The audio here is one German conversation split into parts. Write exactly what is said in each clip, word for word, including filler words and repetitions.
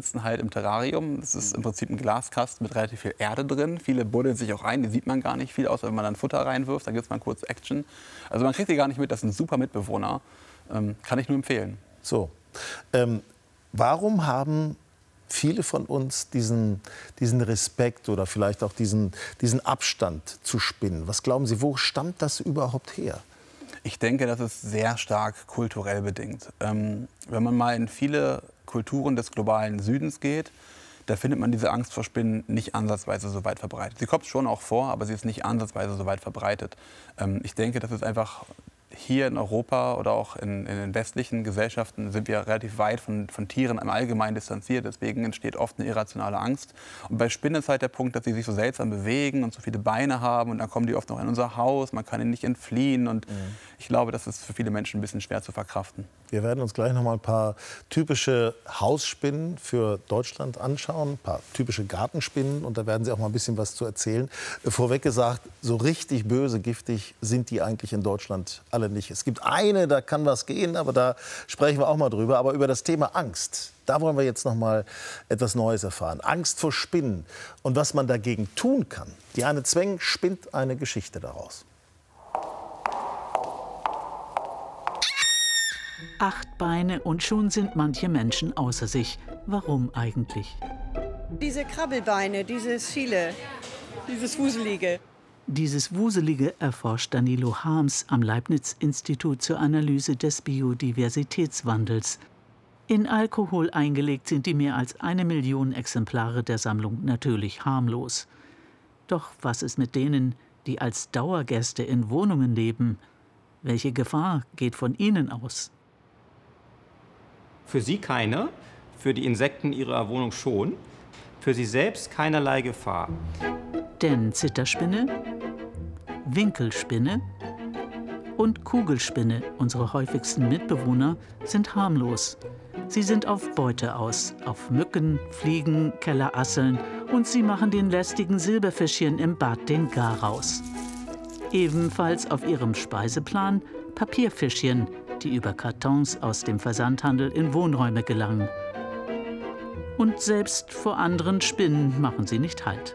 sitzen halt im Terrarium. Das ist im Prinzip ein Glaskasten mit relativ viel Erde drin. Viele buddeln sich auch rein, die sieht man gar nicht viel, außer wenn man dann Futter reinwirft, dann gibt es mal kurz Action. Also man kriegt die gar nicht mit, das sind super Mitbewohner. Ähm, kann ich nur empfehlen. So, ähm, warum haben viele von uns diesen, diesen Respekt oder vielleicht auch diesen, diesen Abstand zu Spinnen? Was glauben Sie, wo stammt das überhaupt her? Ich denke, das ist sehr stark kulturell bedingt. Ähm, wenn man mal in viele Kulturen des globalen Südens geht, da findet man diese Angst vor Spinnen nicht ansatzweise so weit verbreitet. Sie kommt schon auch vor, aber sie ist nicht ansatzweise so weit verbreitet. Ähm, ich denke, das ist einfach hier in Europa oder auch in, in den westlichen Gesellschaften sind wir relativ weit von, von Tieren im Allgemeinen distanziert. Deswegen entsteht oft eine irrationale Angst. Und bei Spinnen ist halt der Punkt, dass sie sich so seltsam bewegen und so viele Beine haben. Und dann kommen die oft noch in unser Haus. Man kann ihnen nicht entfliehen. Und mhm. ich glaube, das ist für viele Menschen ein bisschen schwer zu verkraften. Wir werden uns gleich noch mal ein paar typische Hausspinnen für Deutschland anschauen, ein paar typische Gartenspinnen. Und da werden Sie auch mal ein bisschen was zu erzählen. Vorweg gesagt, so richtig böse, giftig sind die eigentlich in Deutschland alle nicht. Es gibt eine, da kann was gehen, aber da sprechen wir auch mal drüber. Aber über das Thema Angst, da wollen wir jetzt noch mal etwas Neues erfahren. Angst vor Spinnen und was man dagegen tun kann. Diane Zweng spinnt eine Geschichte daraus. Acht Beine und schon sind manche Menschen außer sich. Warum eigentlich? Diese Krabbelbeine, dieses viele, dieses Wuselige. Dieses Wuselige erforscht Danilo Harms am Leibniz-Institut zur Analyse des Biodiversitätswandels. In Alkohol eingelegt sind die mehr als eine Million Exemplare der Sammlung natürlich harmlos. Doch was ist mit denen, die als Dauergäste in Wohnungen leben? Welche Gefahr geht von ihnen aus? Für sie keine, für die Insekten ihrer Wohnung schon, für sie selbst keinerlei Gefahr. Denn Zitterspinne, Winkelspinne und Kugelspinne, unsere häufigsten Mitbewohner, sind harmlos. Sie sind auf Beute aus, auf Mücken, Fliegen, Kellerasseln und sie machen den lästigen Silberfischchen im Bad den Garaus. Ebenfalls auf ihrem Speiseplan Papierfischchen, die über Kartons aus dem Versandhandel in Wohnräume gelangen. Und selbst vor anderen Spinnen machen sie nicht Halt.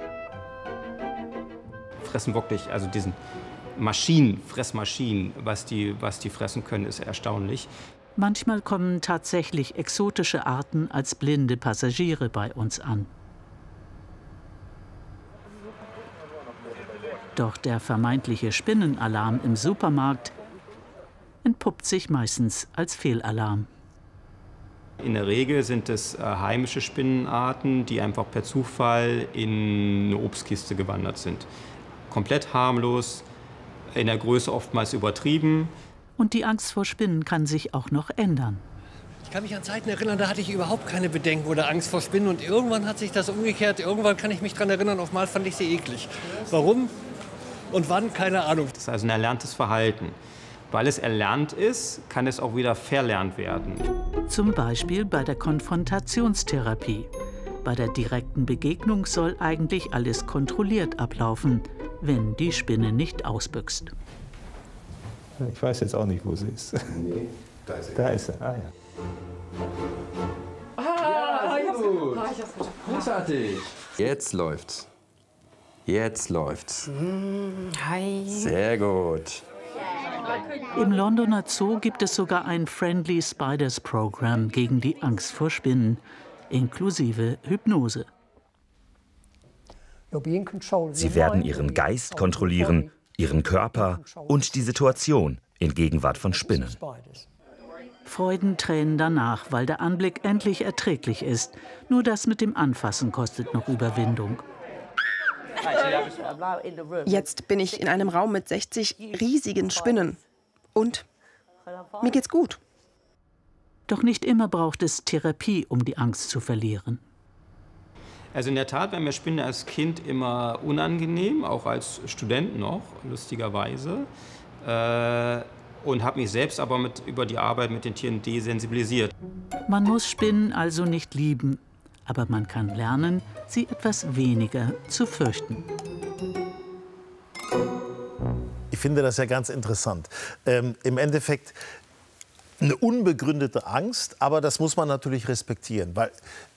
Fressen wirklich, also diesen Maschinen, Fressmaschinen, was die, was die fressen können, ist erstaunlich. Manchmal kommen tatsächlich exotische Arten als blinde Passagiere bei uns an. Doch der vermeintliche Spinnenalarm im Supermarkt entpuppt sich meistens als Fehlalarm. In der Regel sind es äh, heimische Spinnenarten, die einfach per Zufall in eine Obstkiste gewandert sind. Komplett harmlos, in der Größe oftmals übertrieben. Und die Angst vor Spinnen kann sich auch noch ändern. Ich kann mich an Zeiten erinnern, da hatte ich überhaupt keine Bedenken oder Angst vor Spinnen. Und irgendwann hat sich das umgekehrt. Irgendwann kann ich mich daran erinnern, auf einmal fand ich sie eklig. Warum und wann, keine Ahnung. Das ist also ein erlerntes Verhalten. Weil es erlernt ist, kann es auch wieder verlernt werden. Zum Beispiel bei der Konfrontationstherapie. Bei der direkten Begegnung soll eigentlich alles kontrolliert ablaufen, wenn die Spinne nicht ausbüchst. Ich weiß jetzt auch nicht, wo sie ist. Nee, da ist sie. Da ist sie. Ah, ja. Ah, ja, sehr gut. Großartig. Jetzt läuft's. Jetzt läuft's. Hi. Sehr gut. Im Londoner Zoo gibt es sogar ein Friendly Spiders Program gegen die Angst vor Spinnen, inklusive Hypnose. Sie werden ihren Geist kontrollieren, ihren Körper und die Situation in Gegenwart von Spinnen. Freudentränen danach, weil der Anblick endlich erträglich ist. Nur das mit dem Anfassen kostet noch Überwindung. Jetzt bin ich in einem Raum mit sechzig riesigen Spinnen. Und mir geht's gut. Doch nicht immer braucht es Therapie, um die Angst zu verlieren. Also in der Tat war mir Spinnen als Kind immer unangenehm, auch als Student noch, lustigerweise. Äh, und habe mich selbst aber mit, über die Arbeit mit den Tieren desensibilisiert. Man muss Spinnen also nicht lieben, aber man kann lernen, sie etwas weniger zu fürchten. Ich finde das ja ganz interessant. Ähm, im Endeffekt eine unbegründete Angst, aber das muss man natürlich respektieren, weil